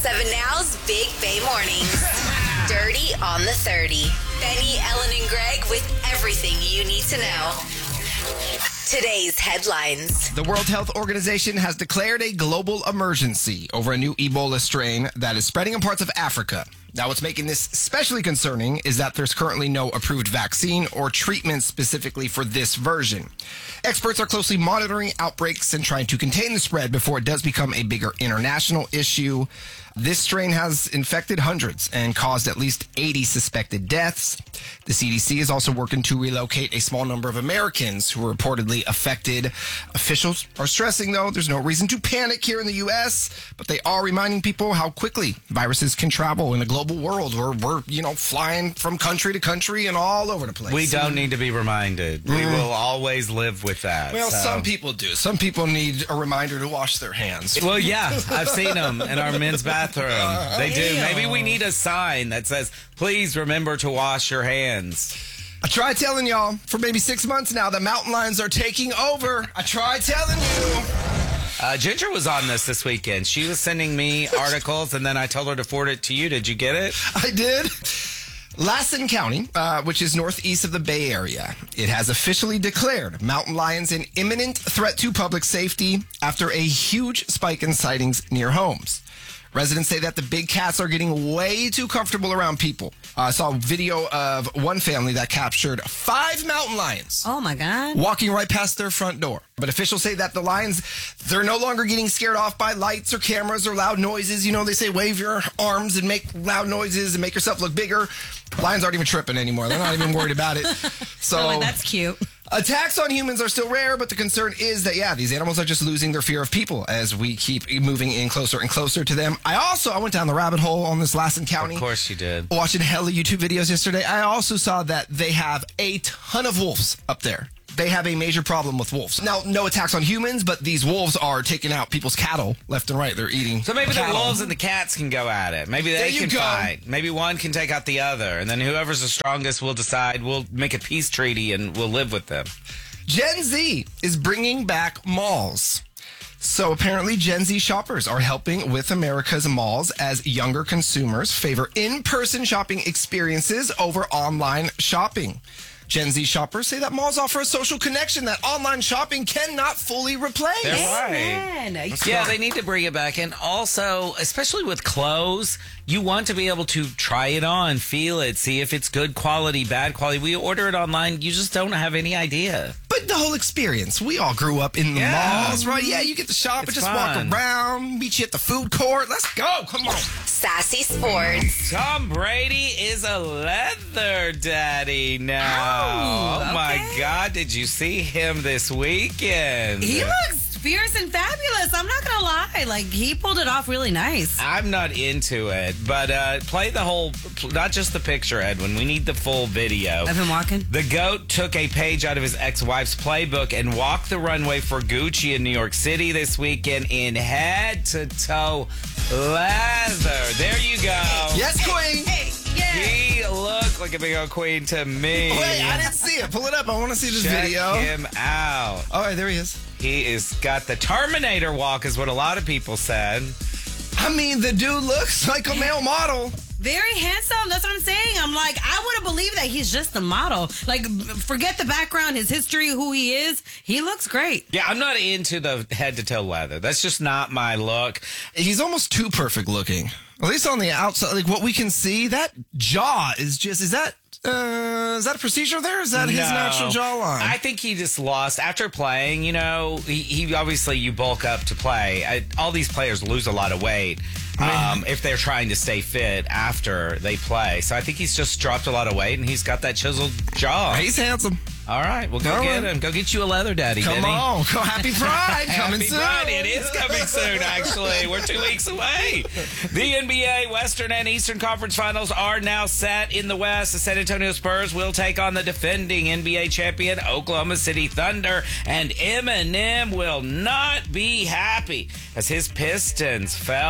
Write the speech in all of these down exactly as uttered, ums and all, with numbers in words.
seven Now's Big Bay Mornings. Dirty on the thirty. Benny, Ellen, and Greg with everything you need to know. Today's headlines. The World Health Organization has declared a global emergency over a new Ebola strain that is spreading in parts of Africa. Now, what's making this especially concerning is that there's currently no approved vaccine or treatment specifically for this version. Experts are closely monitoring outbreaks and trying to contain the spread before it does become a bigger international issue. This strain has infected hundreds and caused at least eighty suspected deaths. The C D C is also working to relocate a small number of Americans who are reportedly affected. Officials are stressing, though, there's no reason to panic here in the U S, but they are reminding people how quickly viruses can travel in a global world where we're, you know, flying from country to country and all over the place. We don't need to be reminded. We Mm. will always live with that. Well, so. some people do. Some people need a reminder to wash their hands. Well, yeah, I've seen them in our men's bathroom. They do. Maybe we need a sign that says, please remember to wash your hands. I tried telling y'all for maybe six months now that mountain lions are taking over. I tried telling you. Uh, Ginger was on this this weekend. She was sending me articles, and then I told her to forward it to you. Did you get it? I did. Lassen County, uh, which is northeast of the Bay Area, it has officially declared mountain lions an imminent threat to public safety after a huge spike in sightings near homes. Residents say that the big cats are getting way too comfortable around people. Uh, I saw a video of one family that captured five mountain lions. Oh, my God. Walking right past their front door. But officials say that the lions, they're no longer getting scared off by lights or cameras or loud noises. You know, they say wave your arms and make loud noises and make yourself look bigger. Lions aren't even tripping anymore. They're not even worried about it. So Oh, that's cute. Attacks on humans are still rare, but the concern is that, yeah, these animals are just losing their fear of people as we keep moving in closer and closer to them. I also, I went down the rabbit hole on this Lassen County. Of course you did. Watching hella YouTube videos yesterday. I also saw that they have a ton of wolves up there. They have a major problem with wolves. Now, no attacks on humans, but these wolves are taking out people's cattle left and right. They're eating So maybe cattle. the wolves and the cats can go at it. Maybe There they you can go. fight. Maybe one can take out the other. And then whoever's the strongest will decide we'll make a peace treaty and we'll live with them. Gen Z is bringing back malls. So apparently Gen Z shoppers are helping with America's malls as younger consumers favor in-person shopping experiences over online shopping. Gen Z shoppers say that malls offer a social connection that online shopping cannot fully replace. They're right. Man. Yeah, they need to bring it back. And also, especially with clothes, you want to be able to try it on, feel it, see if it's good quality, bad quality. We order it online, you just don't have any idea. But the whole experience, we all grew up in the Yeah. malls, right? Yeah, you get to shop It's and just fun. walk around, meet you at the food court. Let's go. Come on. Sassy Sports. Tom Brady is a leather daddy now. Oh, Oh, my okay. God. Did you see him this weekend? He looks fierce and fabulous. I'm not going to lie. Like, he pulled it off really nice. I'm not into it, but uh, play the whole, not just the picture, Edwin. We need the full video. Of him walking? The GOAT took a page out of his ex-wife's playbook and walked the runway for Gucci in New York City this weekend in head-to-toe leather. There you go. Yes, queen. Hey, yeah. He looked like a big old queen to me. Wait, I didn't see it. Pull it up. I want to see this Check video. him out. All right, there he is. He is got the Terminator walk, is what a lot of people said. I mean, the dude looks like a male model. Very handsome. That's what I'm saying. I'm like, I would have believed that he's just a model. Like, forget the background, his history, who he is. He looks great. Yeah, I'm not into the head-to-toe leather. That's just not my look. He's almost too perfect looking. At least on the outside, like what we can see, that jaw is just, is that, uh, is that a procedure there? Is that his No. natural jawline? I think he just lost after playing. You know, he, he obviously you bulk up to play. I, all these players lose a lot of weight um, if they're trying to stay fit after they play. So I think he's just dropped a lot of weight and he's got that chiseled jaw. He's handsome. All right, well, go All get right. him. Go get you a leather daddy, Come Denny. on. Go Happy Pride. Coming Happy soon. Friday. It is coming soon, actually. We're two weeks away. The N B A Western and Eastern Conference Finals are now set in the West. The San Antonio Spurs will take on the defending N B A champion Oklahoma City Thunder, and Eminem will not be happy as his Pistons fell in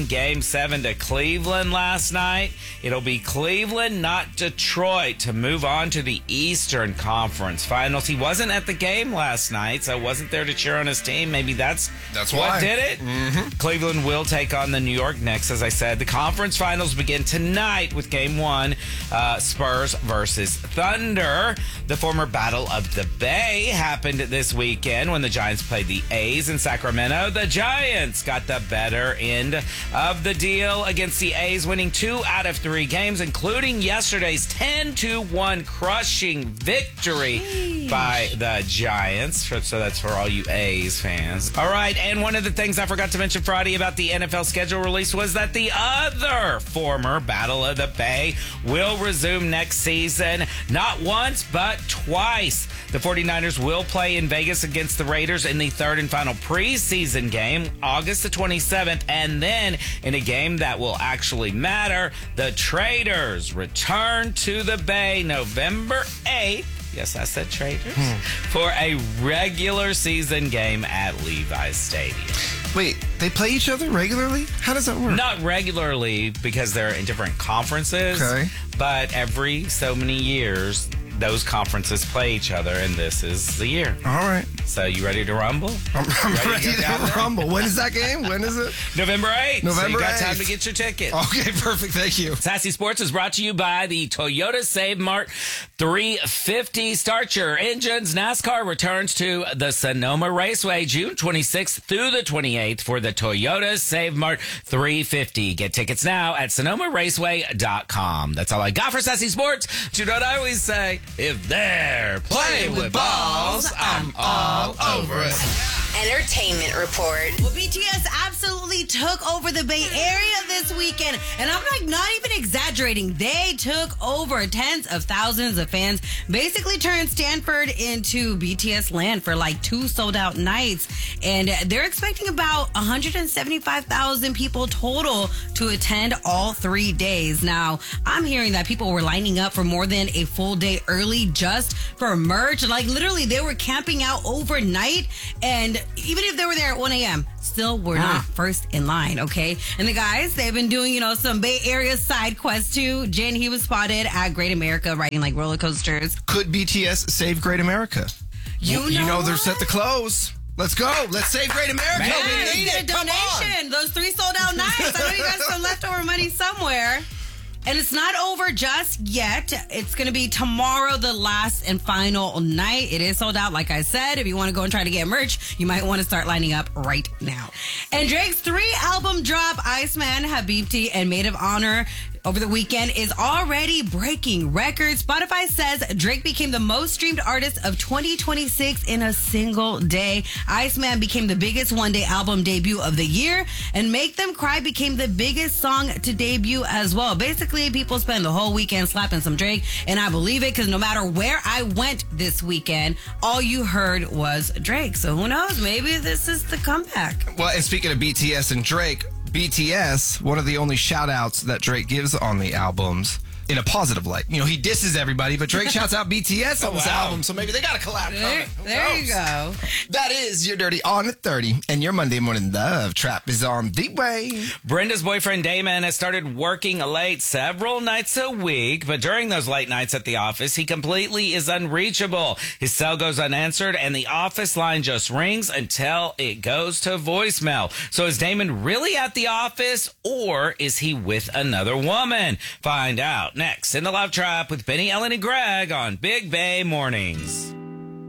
won Game seven to Cleveland last night. It'll be Cleveland, not Detroit, to move on to the Eastern Conference Finals. He wasn't at the game last night, so wasn't there to cheer on his team. Maybe that's, That's what why. did it. Mm-hmm. Cleveland will take on the New York Knicks, as I said. The conference finals begin tonight with Game one, uh, Spurs versus Thunder. The former Battle of the Bay happened this weekend when the Giants played the A's in Sacramento. The Giants got the better end of the deal against the A's, winning two out of three games, including yesterday's ten to one crushing victory Jeez. by the Giants. So that's for all you A's fans. All right, and one of the things I forgot to mention Friday about the N F L schedule release was that the other former Battle of the Bay will resume next season, not once, but twice. The 49ers will play in Vegas against the Raiders in the third and final preseason game, August the twenty-seventh, and then in a game that will actually matter, the Traders return to the Bay November eighth. Yes, I said Traders. Hmm. For a regular season game at Levi's Stadium. Wait, they play each other regularly? How does that work? Not regularly because they're in different conferences. Okay. But every so many years, those conferences play each other, and this is the year. All right. So you ready to rumble? I'm, I'm ready, ready to, to rumble. When is that game? When is it? November eighth. November so you got eighth. time to get your ticket. Okay, perfect. Thank you. Sassy Sports is brought to you by the Toyota Save Mart three fifty. Start your engines. NASCAR returns to the Sonoma Raceway June twenty-sixth through the twenty-eighth for the Toyota Save Mart three fifty. Get tickets now at sonoma raceway dot com. That's all I got for Sassy Sports. Do you know what I always say? If they're playing with balls, I'm all over it. Entertainment Report. Well, B T S absolutely took over the Bay Area this weekend. And I'm like not even exaggerating. They took over tens of thousands of fans. Basically turned Stanford into B T S land for like two sold out nights. And they're expecting about one hundred seventy-five thousand people total to attend all three days. Now, I'm hearing that people were lining up for more than a full day early just for merch. Like literally they were camping out overnight, and even if they were there at one a.m., still were not ah. first in line, okay? And the guys, they've been doing, you know, some Bay Area side quests too. Jin, he was spotted at Great America riding like roller coasters. Could B T S save Great America? You know, you know they're set to close. Let's go. Let's save Great America. Man, we need get it. a donation. Those three sold out nights. I know you got some leftover money somewhere. And it's not over just yet. It's going to be tomorrow, the last and final night. It is sold out, like I said. If you want to go and try to get merch, you might want to start lining up right now. And Drake's three album drop, Iceman, Habibti, and Maid of Honor, over the weekend is already breaking records. Spotify says Drake became the most streamed artist of twenty twenty-six in a single day. Iceman became the biggest one-day album debut of the year, and Make Them Cry became the biggest song to debut as well. Basically, people spend the whole weekend slapping some Drake, and I believe it because no matter where I went this weekend, all you heard was Drake. So who knows? Maybe this is the comeback. Well, and speaking of B T S and Drake, B T S, one of the only shout-outs that Drake gives on the albums in a positive light. You know, he disses everybody, but Drake shouts out B T S on oh, this wow. album, so maybe they got a collab There, there you go. That is your Dirty on thirty, and your Monday Morning Love Trap is on the way. Brenda's boyfriend Damon has started working late several nights a week, but during those late nights at the office, he completely is unreachable. His cell goes unanswered, and the office line just rings until it goes to voicemail. So is Damon really at the office, or is he with another woman? Find out next in the Love Trap with Benny, Ellen, and Greg on Big Bay Mornings.